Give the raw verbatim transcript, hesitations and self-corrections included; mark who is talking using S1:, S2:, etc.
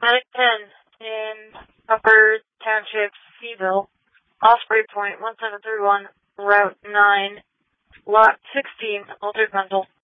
S1: Medic ten in Upper Township, Seaville, Osprey Point one seven three one, Route nine, Lot sixteen, altered mental.